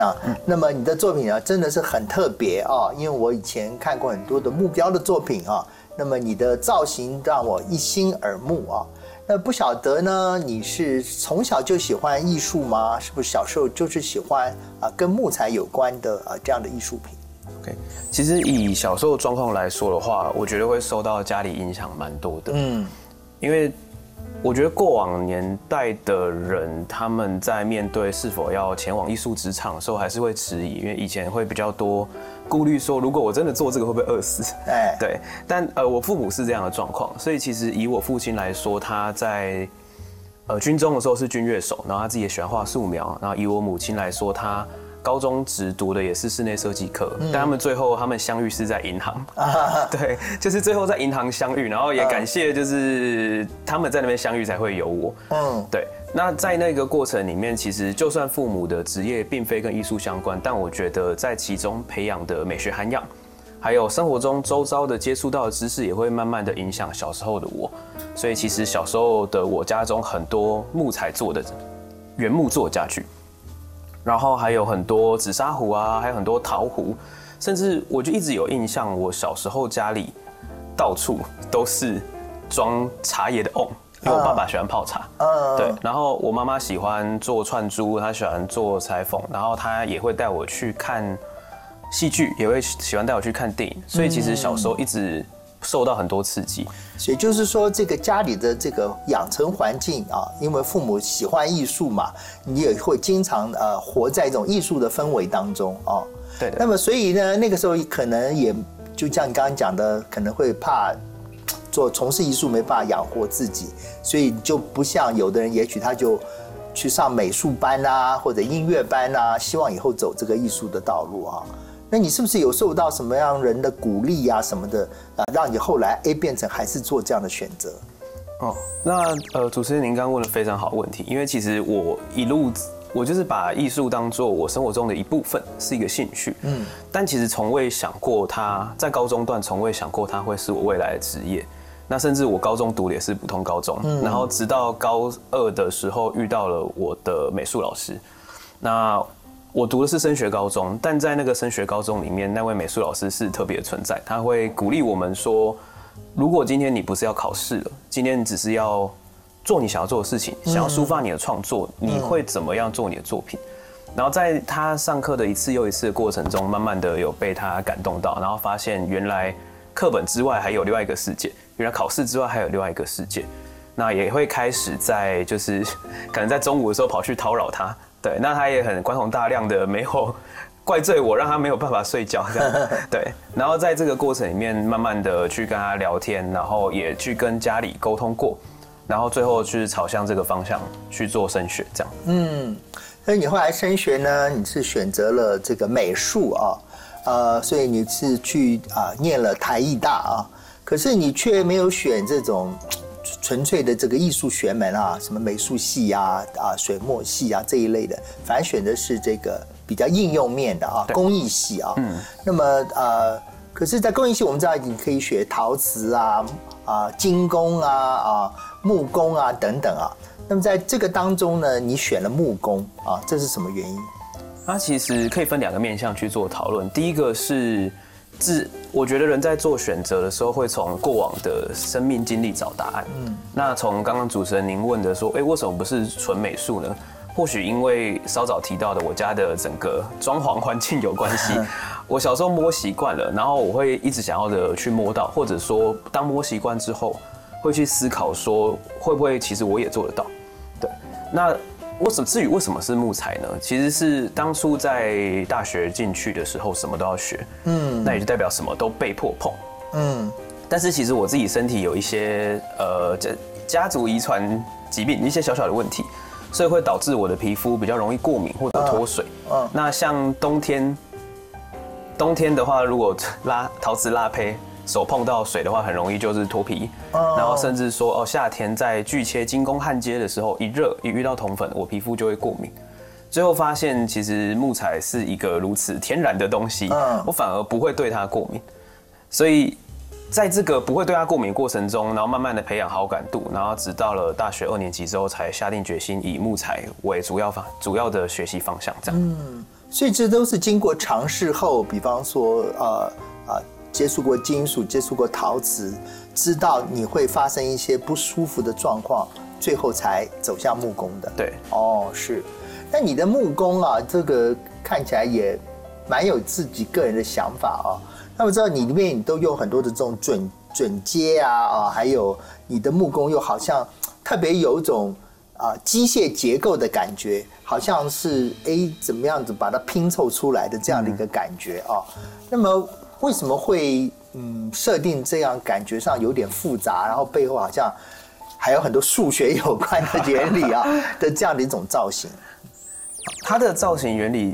啊，那么你的作品啊，真的是很特别啊，因为我以前看过很多的木雕的作品啊，那么你的造型让我一新耳目啊。那不晓得呢，你是从小就喜欢艺术吗？是不是小时候就是喜欢跟木材有关的这样的艺术品 ？OK， 其实以小时候状况来说的话，我觉得会受到家里影响蛮多的。因为我觉得过往年代的人，他们在面对是否要前往艺术职场的时候，还是会迟疑，因为以前会比较多顾虑，说如果我真的做这个，会不会饿死？对。但我父母是这样的状况，所以其实以我父亲来说，他在军中的时候是军乐手，然后他自己也喜欢画素描。然后以我母亲来说，他高中只读的也是室内设计课，但他们最后相遇是在银行，对，就是最后在银行相遇，然后也感谢就是他们在那边相遇才会有我，对。那在那个过程里面，其实就算父母的职业并非跟艺术相关，但我觉得在其中培养的美学涵养，还有生活中周遭的接触到的知识，也会慢慢的影响小时候的我。所以其实小时候的我家中很多木材做的原木做的家具。然后还有很多紫砂壶啊，还有很多陶壶，甚至我就一直有印象，我小时候家里到处都是装茶叶的瓮，因为我爸爸喜欢泡茶，对，然后我妈妈喜欢做串珠，她喜欢做裁缝，然后她也会带我去看戏剧，也会喜欢带我去看电影，所以其实小时候一直受到很多刺激。 所以就是说，这个家里的这个养成环境啊，因为父母喜欢艺术嘛，你也会经常活在这种艺术的氛围当中啊。 对的。 那么所以呢，那个时候可能也就像你刚刚讲的，可能会怕从事艺术没办法养活自己，所以就不像有的人，也许他就去上美术班啊，或者音乐班啊，希望以后走这个艺术的道路啊。那你是不是有受到什么样人的鼓励啊什么的让你后来变成还是做这样的选择？ 那主持人您刚刚问了非常好的问题，因为其实我就是把艺术当作我生活中的一部分，是一个兴趣。但其实从未想过它在高中段从未想过它会是我未来的职业。那甚至我高中读的也是普通高中，然后直到高2的时候遇到了我的美术老师。那我读的是升学高中，但在那个升学高中里面，那位美术老师是特别的存在。他会鼓励我们说，如果今天你不是要考试了，今天你只是要做你想要做的事情，想要抒发你的创作，你会怎么样做你的作品？然后在他上课的一次又一次的过程中，慢慢的有被他感动到，然后发现原来课本之外还有另外一个世界，原来考试之外还有另外一个世界。那也会开始在就是可能在中午的时候跑去叨扰他。对，那他也很宽宏大量的没有怪罪我，让他没有办法睡觉这样。对，然后在这个过程里面，慢慢的去跟他聊天，然后也去跟家里沟通过，然后最后就是朝向这个方向去做升学这样。 所以你后来升学呢，你是选择了这个美术所以你是去念了台艺大啊，可是你却没有选这种纯粹的这个艺术学门什么美术系水墨系这一类的，反而选的是这个比较应用面的工艺系那么可是，在工艺系我们知道你可以学陶瓷金工木工等等那么在这个当中呢，你选了木工这是什么原因？ 它其实可以分2个面向去做讨论。第一个是我觉得人在做选择的时候，会从过往的生命经历找答案。那从刚刚主持人您问的说，为什么不是纯美术呢？或许因为稍早提到的我家的整个装潢环境有关系。我小时候摸习惯了，然后我会一直想要的去摸到，或者说当摸习惯之后，会去思考说会不会其实我也做得到。对，那至于为什么是木材呢？其实是当初在大学进去的时候，什么都要学，那也就代表什么都被迫碰，但是其实我自己身体有一些家族遗传疾病，一些小小的问题，所以会导致我的皮肤比较容易过敏或者脱水。那像冬天的话，如果陶瓷拉胚，手碰到水的话，很容易就是脱皮，然后甚至说夏天在锯切精工焊接的时候，一遇到铜粉，我皮肤就会过敏。最后发现，其实木材是一个如此天然的东西，我反而不会对它过敏。所以在这个不会对它过敏的过程中，然后慢慢的培养好感度，然后直到了大学2年级之后，才下定决心以木材为主要的学习方向这样。 所以这都是经过尝试后，比方说接触过金属，接触过陶瓷，知道你会发生一些不舒服的状况，最后才走向木工的。 对， 是。那你的木工啊，这个看起来也蛮有自己个人的想法啊。那我知道你里面你都用很多的这种准接啊，还有你的木工又好像特别有一种机械结构的感觉，好像是怎么样子把它拼凑出来的这样的一个感觉啊。那么为什么会设定这样感觉上有点复杂，然后背后好像还有很多数学有关的原理啊的这样的一种造型？ 它的造型原理，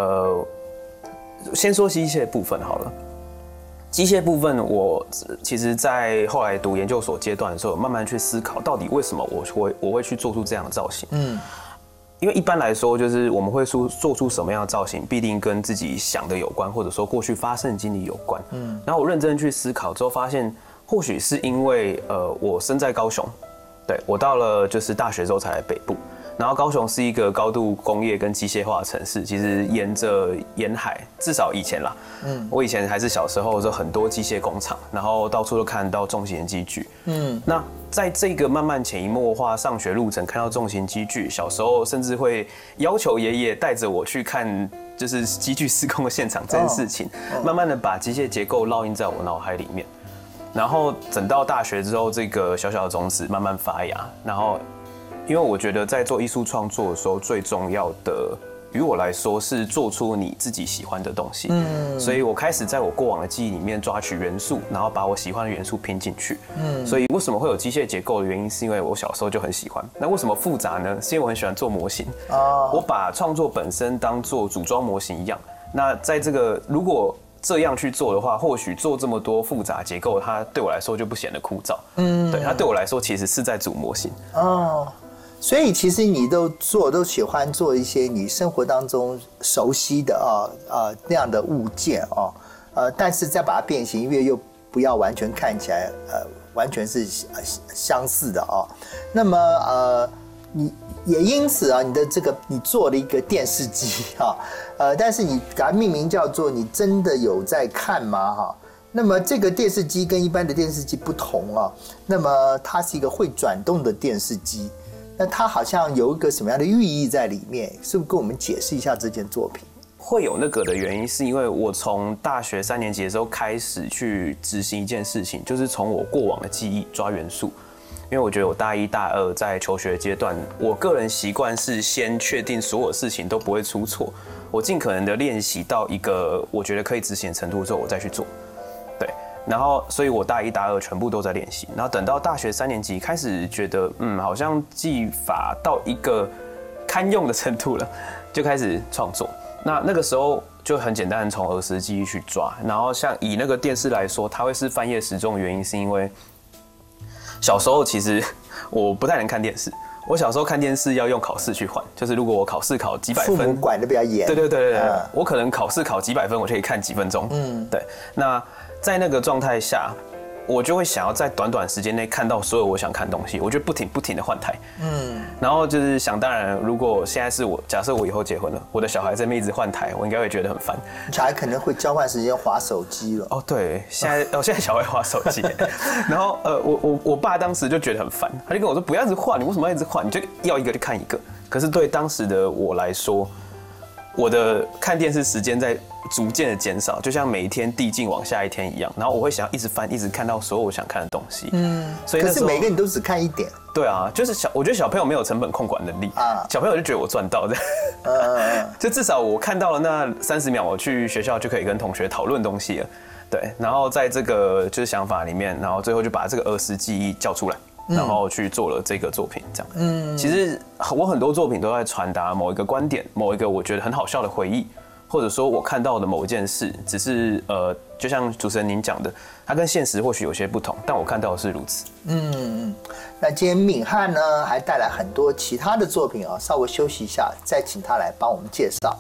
先说机械部分好了。机械部分，我其实在后来读研究所阶段的时候，慢慢去思考，到底为什么我会去做出这样的造型。因为一般来说，就是我们会做出什么样的造型，必定跟自己想的有关，或者说过去发生的经历有关。然后我认真去思考之后，发现或许是因为我生在高雄，对，我到了就是大学之后才来北部。然后高雄是一个高度工业跟机械化的城市，其实沿着沿海，至少以前啦，我以前还是小时候的时候，很多机械工厂，然后到处都看到重型机具。那在这个慢慢潜移默化上学路程，看到重型机具，小时候甚至会要求爷爷带着我去看，就是机具施工的现场这件事情，慢慢的把机械结构烙印在我脑海里面。然后等到大学之后，这个小小的种子慢慢发芽，然后。因为我觉得在做艺术创作的时候，最重要的，于我来说是做出你自己喜欢的东西。所以我开始在我过往的记忆里面抓取元素，然后把我喜欢的元素拼进去。所以为什么会有机械结构的原因，是因为我小时候就很喜欢。那为什么复杂呢？是因为我很喜欢做模型。我把创作本身当做组装模型一样。那在这个如果这样去做的话，或许做这么多复杂结构，它对我来说就不显得枯燥。对，它对我来说其实是在组模型。 所以其实你都喜欢做一些你生活当中熟悉的那样的物件但是再把它变形，因为又不要完全看起来完全是相似的那么你也因此你的这个你做了一个电视机但是你给它命名叫做你真的有在看吗那么这个电视机跟一般的电视机不同那么它是一个会转动的电视机。那它好像有一个什么样的寓意在里面？是不是跟我们解释一下这件作品？ 会有那个的原因，是因为我从大学3年级的时候开始去执行一件事情，就是从我过往的记忆抓元素。因为我觉得我大1、大2在求学阶段，我个人习惯是先确定所有事情都不会出错，我尽可能的练习到一个我觉得可以执行的程度之后，我再去做。对。然后，所以我大1、大2全部都在练习。然后等到大学3年级开始觉得，好像技法到一个堪用的程度了，就开始创作。那个时候就很简单，从儿时记忆去抓。然后像以那个电视来说，它会是翻页时钟的原因，是因为小时候其实我不太能看电视。我小时候看电视要用考试去换，就是如果我考试考几百分， 父母管得比较严。 对，我可能考试考几百分，我就可以看几分钟。对。那在那个状态下，我就会想要在短短时间内看到所有我想看的东西，我就不停的换台。然后就是想当然，如果现在是假设我以后结婚了，我的小孩在那边一直换台，我应该会觉得很烦。 小孩可能会交换时间滑手机了。 对，现在小孩滑手机。然后我爸当时就觉得很烦，他就跟我说不要一直换，你为什么要一直换？你就要一个就看一个。可是对当时的我来说，我的看电视时间在逐渐的减少，就像每一天递进往下一天一样。然后我会想要一直翻，一直看到所有我想看的东西。所以可是每个人都只看一点。 对啊，就是我觉得小朋友没有成本控管能力小朋友就觉得我赚到的。就至少我看到了那30秒，我去学校就可以跟同学讨论东西了。对，然后在这个就是想法里面，然后最后就把这个儿时记忆叫出来。然后去做了这个作品，这样。其实我很多作品都在传达某一个观点，某一个我觉得很好笑的回忆，或者说我看到的某一件事，只是就像主持人您讲的，它跟现实或许有些不同，但我看到的是如此。 那今天敏汉呢还带来很多其他的作品稍微休息一下，再请他来帮我们介绍。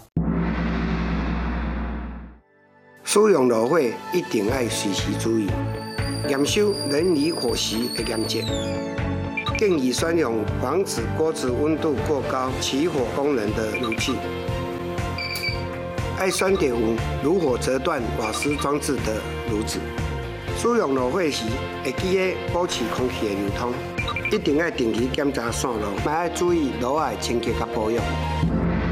使用炉火一定要随时注意。验收人离火熄的严格，建议选用防止锅子温度过高起火功能的炉具。 爱选择有炉火折断瓦斯装置的炉子。使用炉火时，会记得保持空气的流通，一定要定期检查线路，还要注意炉仔的清洁甲保养。